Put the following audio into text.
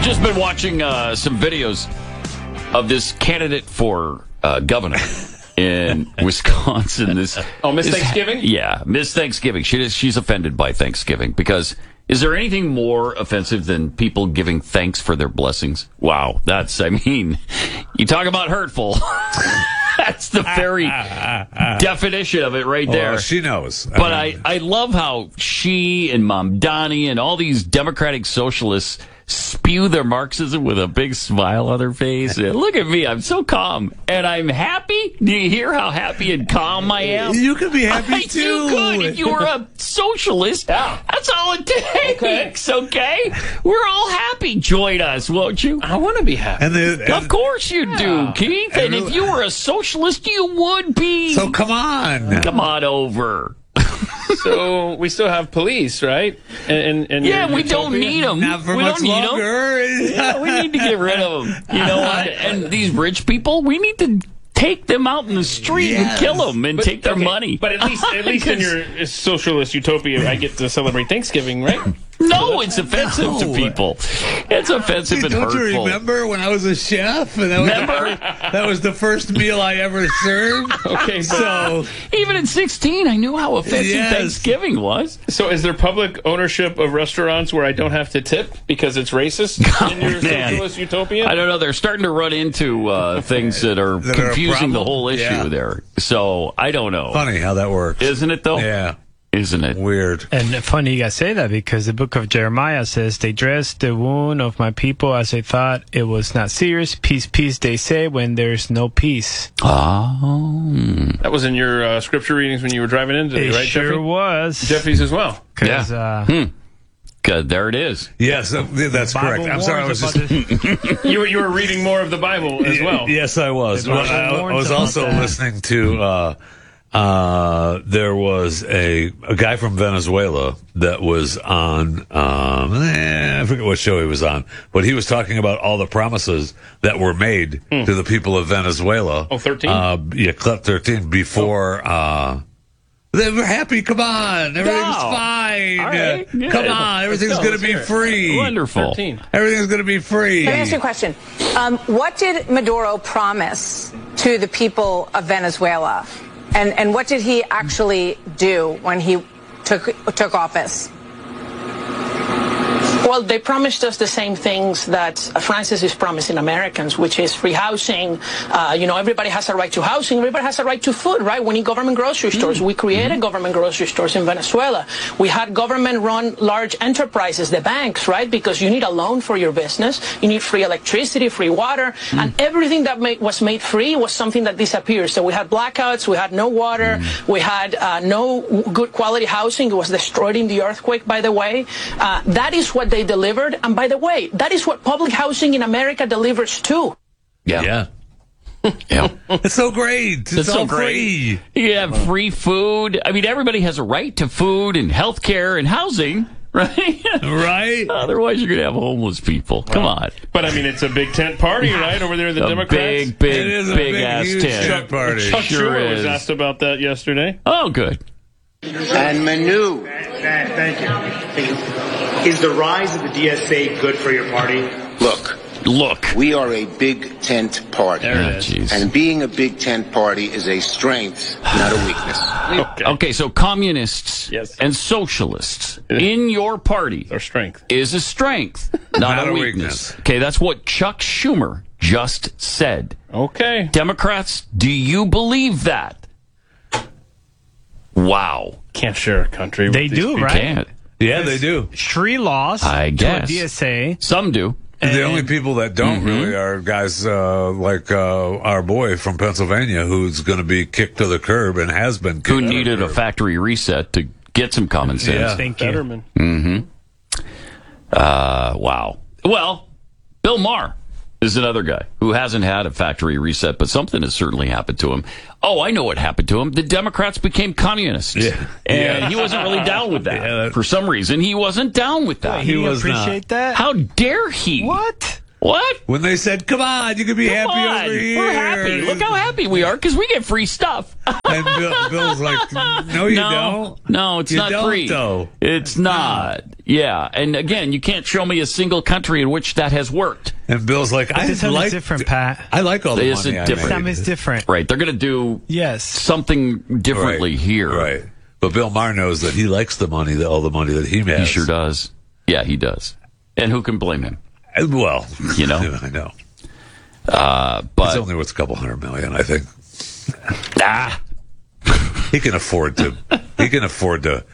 just been watching some videos of this candidate for governor in Wisconsin. Miss Thanksgiving? Yeah, Miss Thanksgiving. She's offended by Thanksgiving because is there anything more offensive than people giving thanks for their blessings? Wow, you talk about hurtful. That's the very definition of it right there. Well, she knows. But I love how she and Mom Donnie and all these Democratic socialists spew their Marxism with a big smile on their face. And look at me, I'm so calm. And I'm happy. Do you hear how happy and calm I am? You could be happy, too. You could. If you were a socialist, that's all it takes, okay? We're all happy. Join us, won't you? I want to be happy. Of course you do, Keith. And if you were a socialist, you would be. So come on. Come on over. So we still have police, right? And we don't need them. Not for we much don't need longer. Yeah, we need to get rid of them. You know what? And these rich people, we need to take them out in the street and kill them and take their money. But at least in your socialist utopia, I get to celebrate Thanksgiving, right? No, it's offensive to people. It's offensive and Don't hurtful. you remember when I was a chef? And that was the first meal I ever served. Okay, so even at 16, I knew how offensive Thanksgiving was. So is there public ownership of restaurants where I don't have to tip because it's racist in your socialist utopia? I don't know. They're starting to run into things that are confusing the whole issue there. So I don't know. Funny how that works. Isn't it, though? Yeah. Isn't it? Weird. And funny you guys say that because the book of Jeremiah says, they dressed the wound of my people as they thought it was not serious. Peace, peace, they say, when there's no peace. Oh. That was in your scripture readings when you were driving in today, right, Jeffy? It sure was. Jeffy's as well. Good, there it is. Yes, that's correct. I'm sorry, I was just... you were reading more of the Bible as well. Yes, I was. I was also listening to... there was a guy from Venezuela that was on, I forget what show he was on, but he was talking about all the promises that were made to the people of Venezuela. Oh, 13? Club 13 before, they were happy. Come on. Everything's fine. Right, come on. Everything's going to be free. Wonderful. 13. Everything's going to be free. Let me ask you a question. What did Maduro promise to the people of Venezuela? And what did he actually do when he took office? Well, they promised us the same things that Francis is promising Americans, which is free housing. Everybody has a right to housing. Everybody has a right to food, right? We need government grocery stores. We created government grocery stores in Venezuela. We had government-run large enterprises, the banks, right? Because you need a loan for your business. You need free electricity, free water. And everything that was made free was something that disappeared. So we had blackouts. We had no water. We had no good quality housing. It was destroyed in the earthquake, by the way. That is what they delivered. And by the way, that is what public housing in America delivers too. Yeah. It's so great. It's all so great. free. You have free food. I mean, everybody has a right to food and health care and housing, right? Right. Otherwise, you're going to have homeless people. Come on. But, I mean, it's a big tent party, right, over there at the Democrats? Big ass huge tent party. Chuck Sure Schumer was is. asked about that yesterday. Oh, good. And Manu, thank you. Is the rise of the DSA good for your party? Look. We are a big tent party. And being a big tent party is a strength, not a weakness. Okay, so communists and socialists in your party Our strength is a strength, not a weakness. Okay, that's what Chuck Schumer just said. Okay. Democrats, do you believe that? Wow. Can't share a country with They these do, people. right? Can't. Yeah, they do. Sri lost I guess. to a DSA. Some do. The only people that don't really are guys like our boy from Pennsylvania who's going to be kicked to the curb and has been kicked Who to the needed a curb. factory reset to get some common sense. Yeah. Thank you. Fetterman. Wow. Well, Bill Maher is another guy who hasn't had a factory reset, but something has certainly happened to him. Oh, I know what happened to him. The Democrats became communists. Yeah. And he wasn't really down with that. For some reason, he wasn't down with that. He was appreciate that? How dare he? What? What? When they said, "Come on, you can be happy over here." We're happy. Look how happy we are because we get free stuff. And Bill's like, "No, you don't. No, it's not free. Though. It's not. Yeah, and again, you can't show me a single country in which that has worked. And Bill's like, This time is different, Pat. I like all the It's money I different. This time made. is different. Right? They're going to do something differently here. Right. But Bill Maher knows that he likes the money, all the money that he has. He sure does. Yeah, he does. And who can blame him? Well, you know, I know. But it's only worth a couple $100 million, I think. Ah. He can afford to. He can afford to